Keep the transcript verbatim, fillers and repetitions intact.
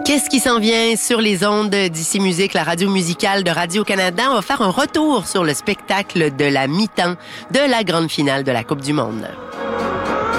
Qu'est-ce qui s'en vient sur les ondes d'Ici Musique, la radio musicale de Radio-Canada? On va faire un retour sur le spectacle de la mi-temps de la grande finale de la Coupe du Monde.